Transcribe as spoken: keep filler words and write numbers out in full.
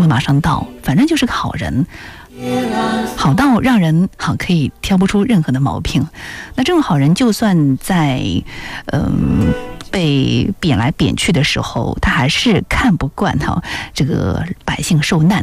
会马上到，反正就是个好人，好到让人好可以挑不出任何的毛病。那这种好人，就算在嗯、呃、被贬来贬去的时候，他还是看不惯哈这个百姓受难。